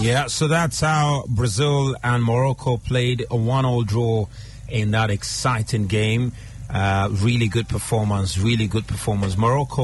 Yeah, so that's how Brazil and Morocco played a 1-1 draw in that exciting game. Really good performance, Morocco